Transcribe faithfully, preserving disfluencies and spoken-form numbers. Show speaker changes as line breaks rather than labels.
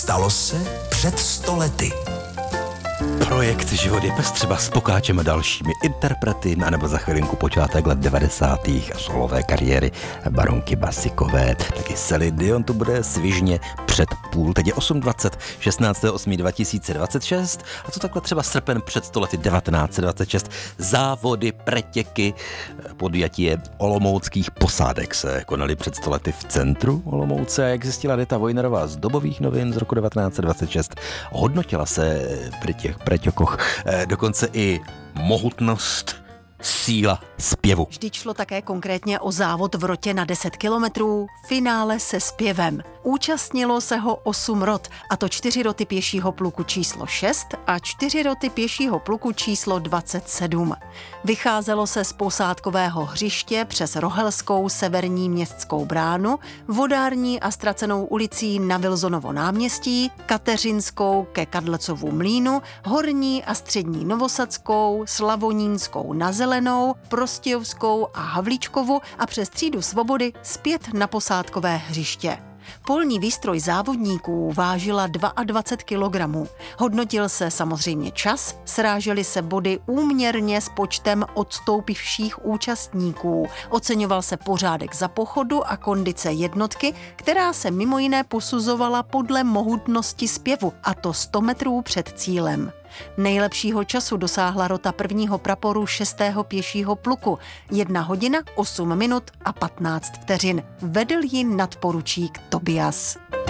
Stalo se před sto lety.
Projekt Život je pestřeba s Pokáčem a dalšími interprety, anebo za chvilinku počátek let devadesátých a solové kariéry baronky Basikové. Taky Celine Dion tu bude svižně před půl. Teď je osm dvacet, šestnáctého osmého dva tisíce dvacet šest a to takhle třeba srpen před sto lety devatenáct set dvacet šest. Závody, pretěky, podjatí olomouckých posádek se konaly před sto lety v centru Olomouce. Jak zjistila Dita Vojnerová z Dobových novin z roku devatenáct set dvacet šest, hodnotila se při těch preťokoch dokonce i mohutnost, síla zpěvu.
Vždyť šlo také konkrétně o závod v rotě na deset kilometrů, finále se zpěvem. Účastnilo se ho osm rot, a to čtyři roty pěšího pluku číslo šest a čtyři roty pěšího pluku číslo dvacet sedm. Vycházelo se z posádkového hřiště přes Rohelskou severní městskou bránu, Vodární a Ztracenou ulicí na Vilzonovo náměstí, Kateřinskou ke Kadlecovu mlýnu, Horní a Střední Novosadskou, Slavonínskou na Zelenou, Prostějovskou a Havlíčkovu a přes třídu Svobody zpět na posádkové hřiště. Polní výstroj závodníků vážila dvacet dva kilogramů. Hodnotil se samozřejmě čas, srážely se body úměrně s počtem odstoupivších účastníků. Oceňoval se pořádek za pochodu a kondice jednotky, která se mimo jiné posuzovala podle mohutnosti zpěvu, a to sto metrů před cílem. Nejlepšího času dosáhla rota prvního praporu šestého pěšího pluku. Jedna hodina, osm minut a patnáct vteřin. Vedl ji nadporučík Tobias.